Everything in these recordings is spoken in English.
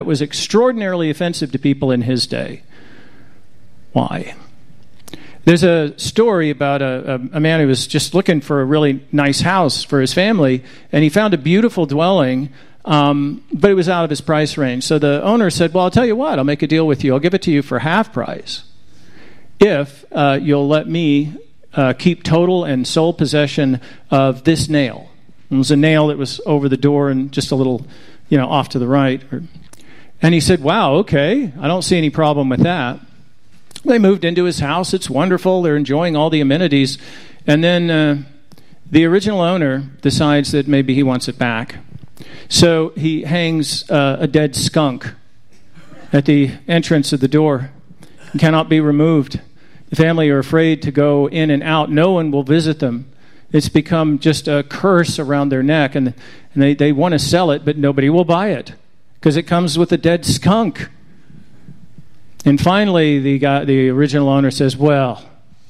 was extraordinarily offensive to people in his day. Why? There's a story about a man who was just looking for a really nice house for his family, and he found a beautiful dwelling, but it was out of his price range. So the owner said, well, I'll tell you what, I'll make a deal with you. I'll give it to you for half price if you'll let me keep total and sole possession of this nail. It was a nail that was over the door and just a little, off to the right. And he said, wow, okay, I don't see any problem with that. They moved into his house. It's wonderful. They're enjoying all the amenities. And then the original owner decides that maybe he wants it back. So he hangs a dead skunk at the entrance of the door. It cannot be removed. The family are afraid to go in and out. No one will visit them. It's become just a curse around their neck. And they want to sell it, but nobody will buy it because it comes with a dead skunk. And finally, the original owner says, well,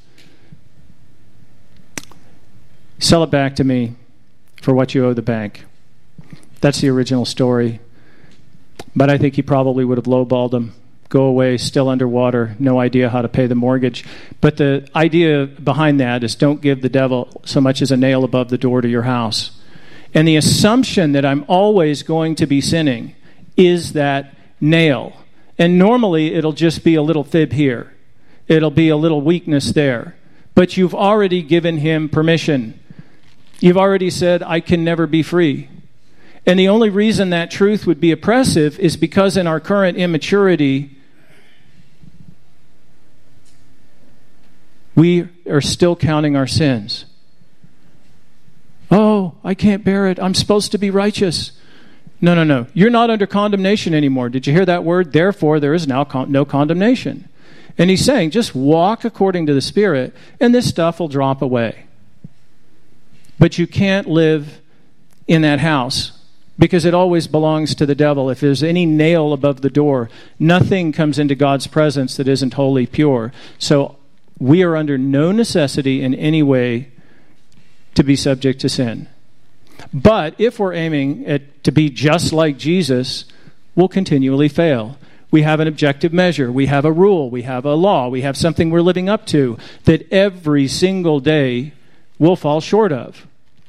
sell it back to me for what you owe the bank. That's the original story. But I think he probably would have lowballed him. Go away, still underwater, no idea how to pay the mortgage. But the idea behind that is don't give the devil so much as a nail above the door to your house. And the assumption that I'm always going to be sinning is that nail. And normally, it'll just be a little fib here. It'll be a little weakness there. But you've already given him permission. You've already said, I can never be free. And the only reason that truth would be oppressive is because in our current immaturity, we are still counting our sins. Oh, I can't bear it. I'm supposed to be righteous. No. You're not under condemnation anymore. Did you hear that word? Therefore, there is now no condemnation. And he's saying, just walk according to the Spirit, and this stuff will drop away. But you can't live in that house because it always belongs to the devil. If there's any nail above the door, nothing comes into God's presence that isn't wholly pure. So we are under no necessity in any way to be subject to sin. But if we're aiming to be just like Jesus, we'll continually fail. We have an objective measure. We have a rule. We have a law. We have something we're living up to that every single day we'll fall short of.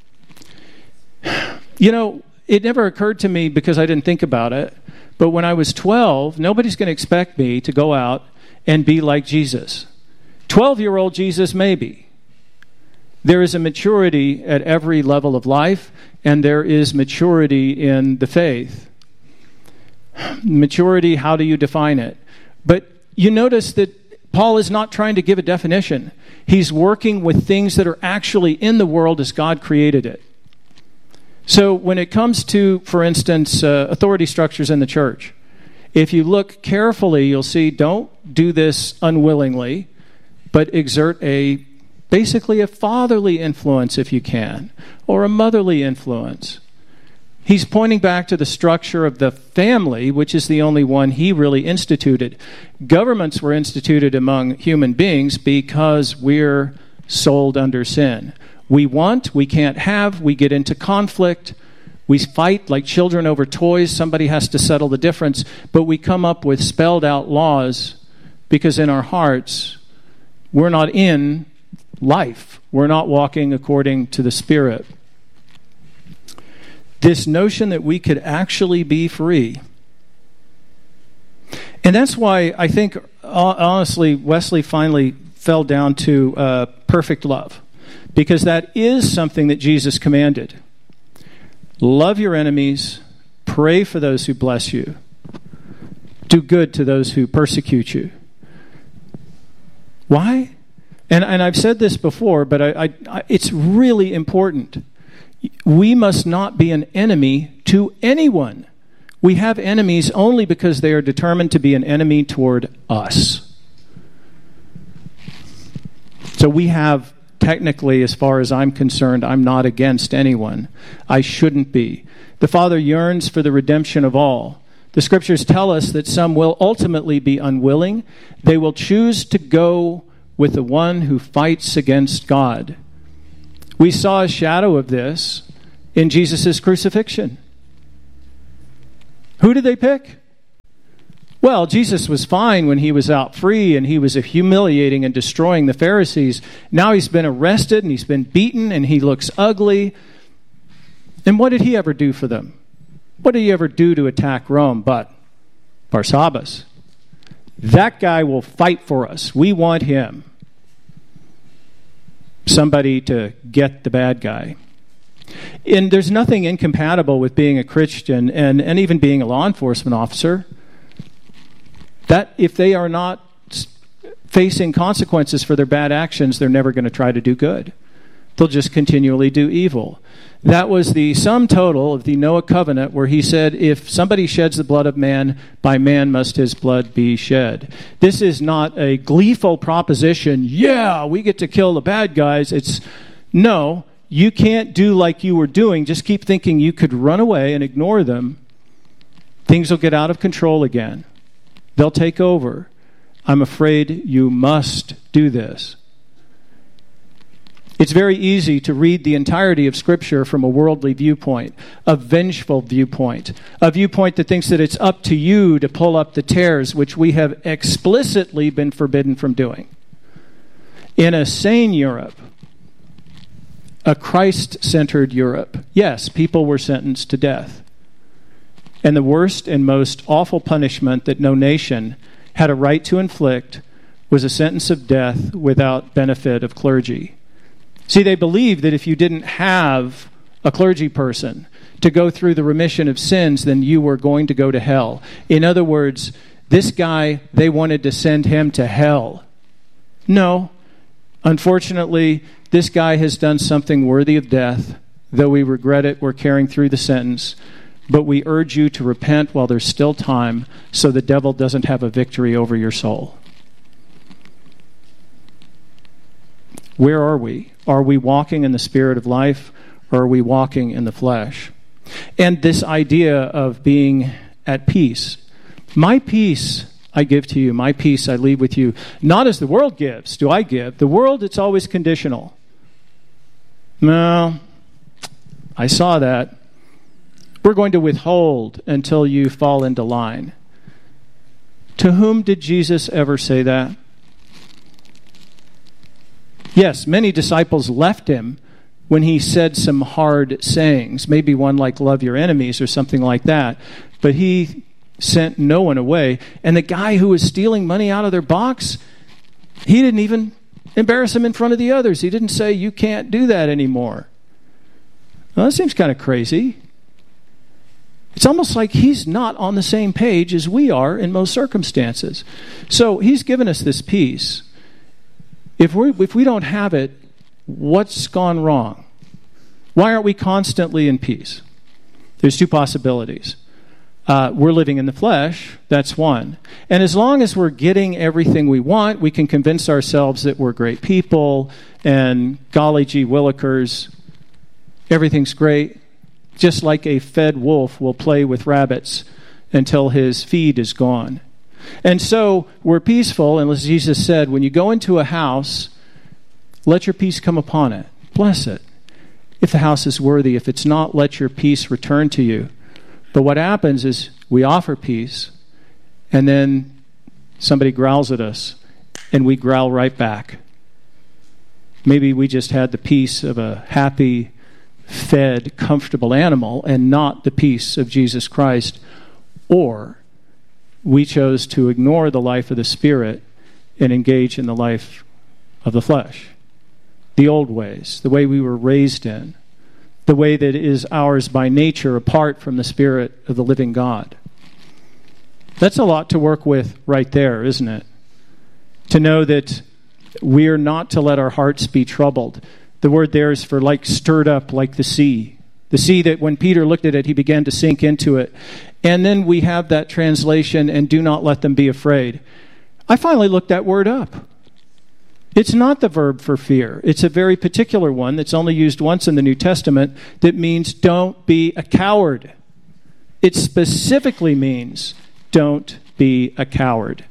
It never occurred to me because I didn't think about it, but when I was 12, nobody's going to expect me to go out and be like Jesus. 12-year-old Jesus, maybe. There is a maturity at every level of life, and there is maturity in the faith. Maturity, how do you define it? But you notice that Paul is not trying to give a definition. He's working with things that are actually in the world as God created it. So when it comes to, for instance, authority structures in the church, if you look carefully, you'll see don't do this unwillingly, but exert basically a fatherly influence if you can, or a motherly influence. He's pointing back to the structure of the family, which is the only one he really instituted. Governments were instituted among human beings because we're sold under sin. We want, we can't have, we get into conflict, we fight like children over toys, somebody has to settle the difference, but we come up with spelled out laws because in our hearts, we're not in life. We're not walking according to the Spirit. This notion that we could actually be free. And that's why I think, honestly, Wesley finally fell down to perfect love. Because that is something that Jesus commanded. Love your enemies. Pray for those who bless you. Do good to those who persecute you. Why? And I've said this before, but it's really important. We must not be an enemy to anyone. We have enemies only because they are determined to be an enemy toward us. So we have, technically, as far as I'm concerned, I'm not against anyone. I shouldn't be. The Father yearns for the redemption of all. The Scriptures tell us that some will ultimately be unwilling. They will choose to go with the one who fights against God. We saw a shadow of this in Jesus' crucifixion. Who did they pick? Well, Jesus was fine when he was out free and he was humiliating and destroying the Pharisees. Now he's been arrested and he's been beaten and he looks ugly. And what did he ever do for them? What did he ever do to attack Rome but Barsabbas? That guy will fight for us. We want him. Somebody to get the bad guy. And there's nothing incompatible with being a Christian and even being a law enforcement officer. That if they are not facing consequences for their bad actions, they're never going to try to do good. They'll just continually do evil. That was the sum total of the Noah covenant, where he said, if somebody sheds the blood of man, by man must his blood be shed. This is not a gleeful proposition, yeah, we get to kill the bad guys. It's, no, you can't do like you were doing. Just keep thinking you could run away and ignore them. Things will get out of control again. They'll take over. I'm afraid you must do this. It's very easy to read the entirety of Scripture from a worldly viewpoint, a vengeful viewpoint, a viewpoint that thinks that it's up to you to pull up the tares, which we have explicitly been forbidden from doing. In a sane Europe, a Christ-centered Europe, yes, people were sentenced to death. And the worst and most awful punishment that no nation had a right to inflict was a sentence of death without benefit of clergy. See, they believed that if you didn't have a clergy person to go through the remission of sins, then you were going to go to hell. In other words, this guy, they wanted to send him to hell. No. Unfortunately, this guy has done something worthy of death. Though we regret it, we're carrying through the sentence. But we urge you to repent while there's still time, so the devil doesn't have a victory over your soul. Where are we? Are we walking in the spirit of life, or are we walking in the flesh? And this idea of being at peace. My peace I give to you, my peace I leave with you. Not as the world gives, do I give. The world, it's always conditional. No, I saw that. We're going to withhold until you fall into line. To whom did Jesus ever say that? Yes, many disciples left him when he said some hard sayings, maybe one like love your enemies or something like that. But he sent no one away. And the guy who was stealing money out of their box, he didn't even embarrass him in front of the others. He didn't say, you can't do that anymore. Well, that seems kind of crazy. It's almost like he's not on the same page as we are in most circumstances. So he's given us this peace. If we don't have it, what's gone wrong? Why aren't we constantly in peace? There's two possibilities. We're living in the flesh, that's one. And as long as we're getting everything we want, we can convince ourselves that we're great people and golly gee willikers, everything's great. Just like a fed wolf will play with rabbits until his feed is gone. And so we're peaceful, and as Jesus said, when you go into a house, let your peace come upon it. Bless it. If the house is worthy, if it's not, let your peace return to you. But what happens is we offer peace, and then somebody growls at us, and we growl right back. Maybe we just had the peace of a happy, fed, comfortable animal and not the peace of Jesus Christ. Or we chose to ignore the life of the Spirit and engage in the life of the flesh. The old ways, the way we were raised in, the way that is ours by nature apart from the Spirit of the living God. That's a lot to work with right there, isn't it? To know that we're not to let our hearts be troubled. The word there is for like stirred up like the sea. The sea that when Peter looked at it, he began to sink into it. And then we have that translation, and do not let them be afraid. I finally looked that word up. It's not the verb for fear. It's a very particular one that's only used once in the New Testament that means don't be a coward. It specifically means don't be a coward.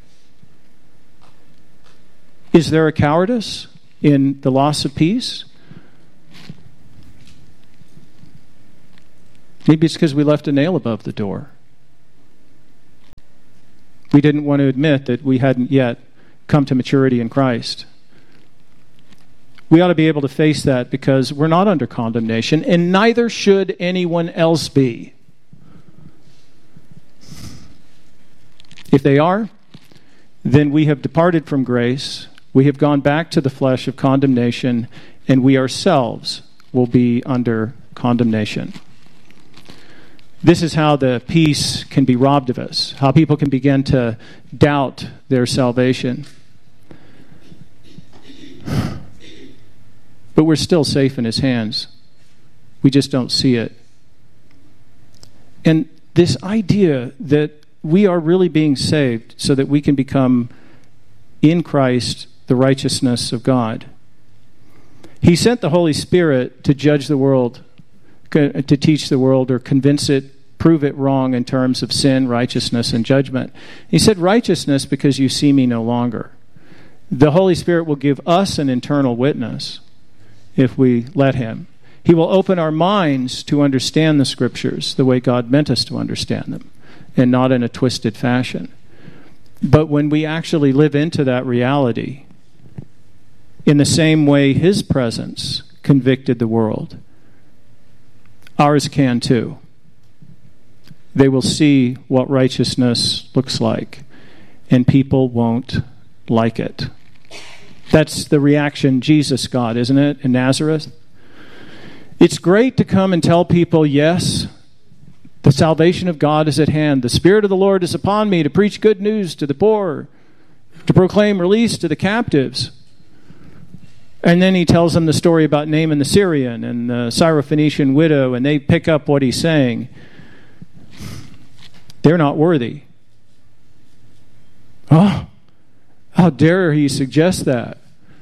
Is there a cowardice in the loss of peace? Maybe it's because we left a nail above the door. We didn't want to admit that we hadn't yet come to maturity in Christ. We ought to be able to face that because we're not under condemnation, and neither should anyone else be. If they are, then we have departed from grace, we have gone back to the flesh of condemnation, and we ourselves will be under condemnation. This is how the peace can be robbed of us, how people can begin to doubt their salvation. But we're still safe in his hands. We just don't see it. And this idea that we are really being saved so that we can become in Christ the righteousness of God. He sent the Holy Spirit to judge the world, to teach the world or convince it, prove it wrong in terms of sin, righteousness, and judgment. He said righteousness because you see me no longer. The Holy Spirit will give us an internal witness if we let him. He will open our minds to understand the Scriptures the way God meant us to understand them, and not in a twisted fashion. But when we actually live into that reality, in the same way his presence convicted the world, ours can too. They will see what righteousness looks like, and people won't like it. That's the reaction Jesus got, isn't it, in Nazareth? It's great to come and tell people, yes, the salvation of God is at hand. The Spirit of the Lord is upon me to preach good news to the poor, to proclaim release to the captives. And then he tells them the story about Naaman the Syrian and the Syrophoenician widow, and they pick up what he's saying. They're not worthy. Oh, how dare he suggest that?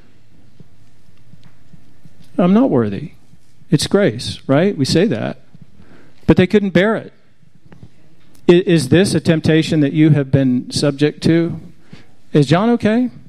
I'm not worthy. It's grace, right? We say that. But they couldn't bear it. Is this a temptation that you have been subject to? Is John okay?